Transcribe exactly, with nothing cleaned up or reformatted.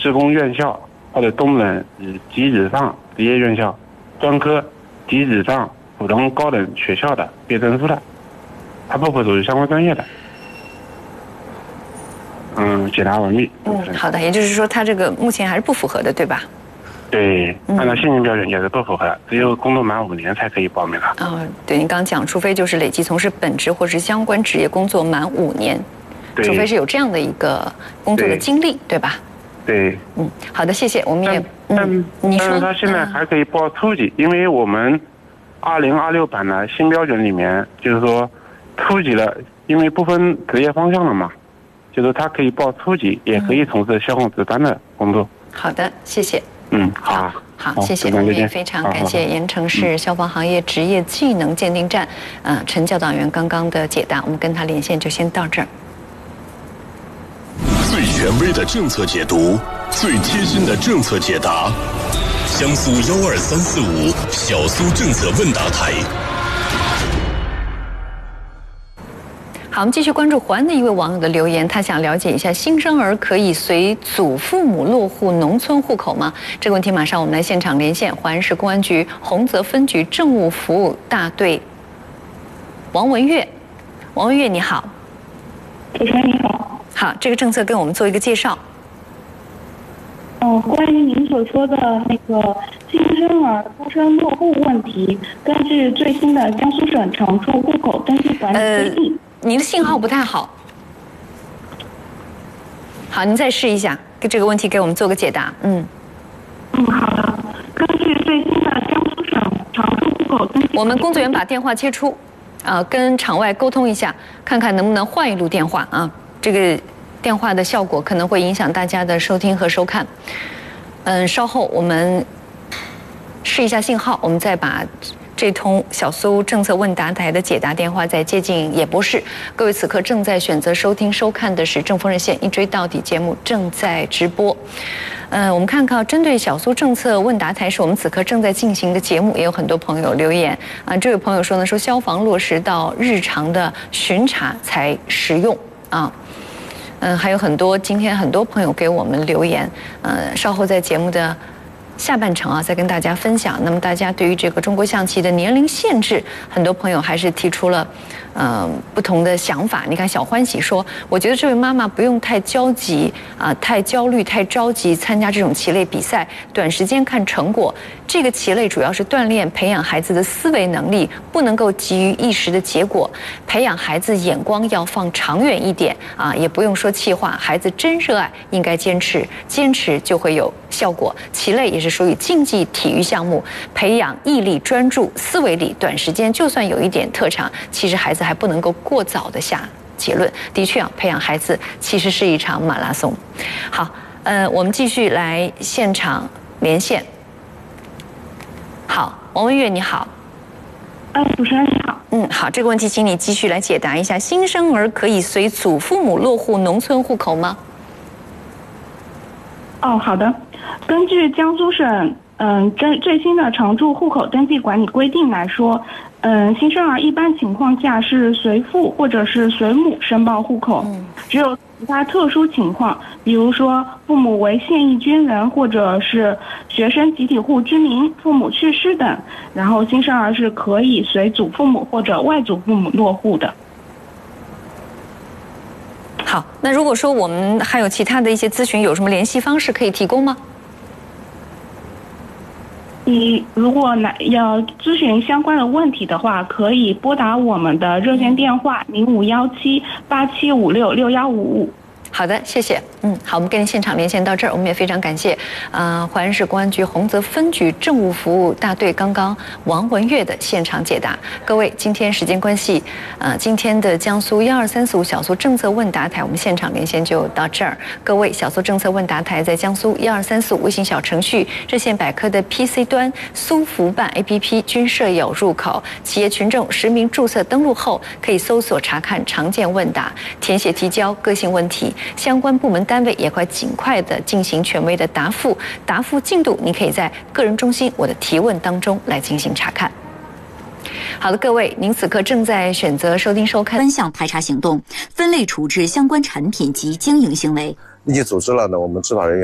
职工院校或者东人及以上职业院校、专科及以上普通高等学校的毕业证书的，它不属于相关专业的。嗯，解答完毕。 嗯，好的，也就是说，它这个目前还是不符合的，对吧？ 对，按照现行标准也是不符合的，只有工作满五年才可以报名了。 啊、哦，对，您刚讲，除非就是累计从事本职或是相关职业工作满五年，除非是有这样的一个工作的经历， 对, 对吧？ 对， 嗯，好的，谢谢。我们也， 但嗯，你说， 但是他现在还可以报初级，嗯、因为我们二零二六版的新标准里面，就是说初级的，因为不分职业方向了嘛。就是他可以报初级，也可以从事消防值班的工作。 好的，谢谢。 嗯，好， 好，好谢谢。我们也非常感谢盐城市消防行业职业技能鉴定站，呃，陈教导员刚刚的解答。我们跟他连线就先到这儿。 最权威的政策解读，最贴心的政策解答，江苏幺二三四五小苏政策问答台。 好，我们继续关注淮安的一位网友的留言，他想了解一下新生儿可以随祖父母落户农村户口吗？这个问题马上我们来现场连线淮安市公安局洪泽分局政务服务大队王文月。王文月你好。 主持人你好。 好，这个政策跟我们做一个介绍。 嗯，关于您所说的那个新生儿出生落户问题，根据最新的江苏省常住户口登记管理规定。呃您的信号不太好，好，您再试一下，给这个问题给我们做个解答。嗯， 嗯，好的。根据最新的江苏省常住户口登记， 我们工作人员把电话切出，啊、呃，跟场外沟通一下，看看能不能换一路电话啊。这个电话的效果可能会影响大家的收听和收看。嗯，稍后我们试一下信号，我们再把这通小苏政策问答台的解答电话再接进演播室。各位此刻正在选择收听收看的是正风热线一追到底节目正在直播。呃，我们看看针对小苏政策问答台是我们此刻正在进行的节目，也有很多朋友留言啊。这位朋友说呢，说消防落实到日常的巡查才实用啊。嗯，还有很多今天很多朋友给我们留言，呃，稍后在节目的下半程啊，再跟大家分享。那么大家对于这个中国象棋的年龄限制，很多朋友还是提出了呃不同的想法。你看小欢喜说，我觉得这位妈妈不用太焦急啊、呃，太焦虑、太着急参加这种棋类比赛，短时间看成果。这个棋类主要是锻炼、培养孩子的思维能力，不能够急于一时的结果，培养孩子眼光要放长远一点啊，也不用说气话，孩子真热爱，应该坚持，坚持就会有效果。棋类也是属于竞技体育项目，培养毅力、专注、思维力，短时间就算有一点特长，其实孩子还不能够过早的下结论。的确啊，培养孩子其实是一场马拉松。好，呃，我们继续来现场连线。好，王文月你好。 呃，主持人你好。 嗯，好，这个问题请你继续来解答一下：新生儿可以随祖父母落户农村户口吗？ 哦，好的。根据江苏省嗯最最新的常住户口登记管理规定来说，嗯，新生儿一般情况下是随父或者是随母申报户口，嗯、只有其他特殊情况，比如说父母为现役军人或者是学生集体户居民，父母去世等，然后新生儿是可以随祖父母或者外祖父母落户的。 好，那如果说我们还有其他的一些咨询，有什么联系方式可以提供吗？ 你如果来要咨询相关的问题的话，可以拨打我们的热线电话零五幺七八七五六六幺五五。 好的，谢谢。嗯，好，我们跟您现场连线到这儿，我们也非常感谢，呃，淮安市公安局洪泽分局政务服务大队刚刚王文月的现场解答。各位，今天时间关系，呃，今天的江苏幺二三四五小苏政策问答台，我们现场连线就到这儿。各位，小苏政策问答台在江苏幺二三四五微信小程序、热线百科的 P C 端、苏福办 A P P 均设有入口，企业群众实名注册登录后，可以搜索查看常见问答，填写提交个性问题。相关部门单位也会尽快的进行权威的答复，答复进度你可以在个人中心我的提问当中来进行查看。好的，各位，您此刻正在选择收听收看专项排查行动，分类处置相关产品及经营行为。 立即组织了呢我们执法人员